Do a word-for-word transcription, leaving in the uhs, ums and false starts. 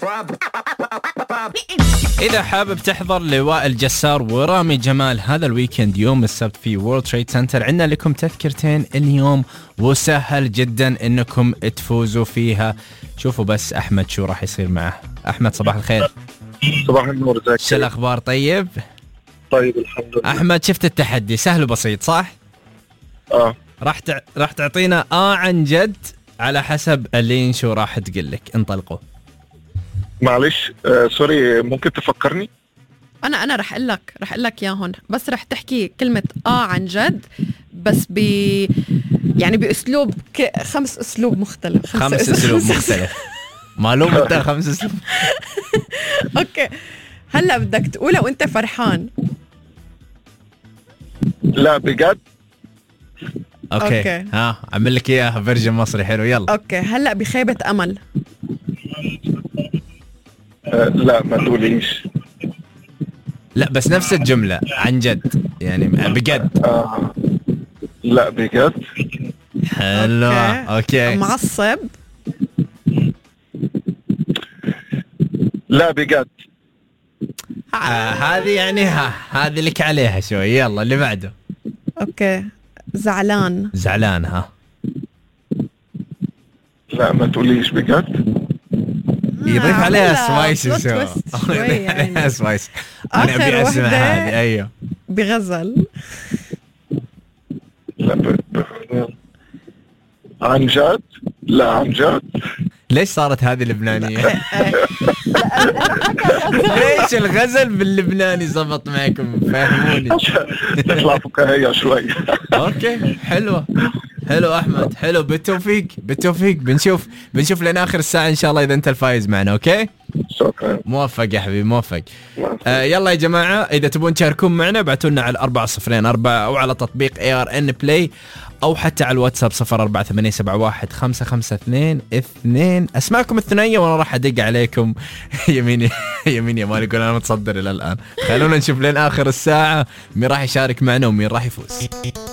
إذا حابب تحضر لوائل جسار ورامي جمال هذا الويكند يوم السبت في وورلد تريد سنتر، عندنا لكم تذكرتين اليوم وسهل جدا إنكم تفوزوا فيها. شوفوا بس أحمد شو راح يصير معه. أحمد صباح الخير. صباح النور، ازيك؟ شو الأخبار؟ طيب طيب الحمد لله. أحمد شفت التحدي سهل وبسيط صح؟ اه راح تع... راح تعطينا آه عن جد على حسب اللي شو راح تقول لك. انطلقوا. معلش آه سوري، ممكن تفكرني؟ انا انا رح اقول لك رح اقول لك اياهم، بس رح تحكي كلمه اه عن جد، بس ب يعني باسلوب ك... خمس اسلوب مختلف. خمس اسلوب مختلف. معلوم انت خمس اسلوب. اوكي هلا بدك تقولها وانت فرحان. لا بجد. اوكي, أوكي. ها اعمل لك اياها فيرجن مصري حلو. يلا. اوكي هلا بخيبه امل. آه لا ما تقوليش. لا بس نفس الجملة عن جد يعني بجد. آه لا بجد. حلو. اوكي, أوكي. معصب. لا بجد. آه هذه يعني ها هذه لك عليها شوي. يلا اللي بعده. اوكي زعلان. زعلان. ها لا ما تقوليش بجد. يضيف عليها سوايس. بلوت تويست شوي يعني. سوايس. آخر انا ابي اسمع وحدة هذه. ايوه بغزل. لا ب... ب... عن جد. لا عن جد. ليش صارت هذه لبنانية؟ ليش الغزل باللبناني زبط معكم؟ فهموني. نطلع فكاهية شوي. اوكي حلوة. حلو احمد حلو. بالتوفيق بالتوفيق. بنشوف بنشوف لين اخر الساعة ان شاء الله اذا انت الفايز معنا. اوكي شكرا. موفق يا حبيبي موفق. آه يلا يا جماعة اذا تبون تشاركون معنا ابعتوا لنا على أربعة صفرين أربعة او على تطبيق إيه آر إن بلاي او حتى على الواتساب صفر أربعة ثمانية سبعة واحد خمسة خمسة اثنين اثنين. اسمعكم الثنائية وانا راح ادق عليكم يميني يميني ما يقول انا متصدر الى الان. خلونا نشوف لين اخر الساعة مين راح يشارك معنا ومين راح يفوز.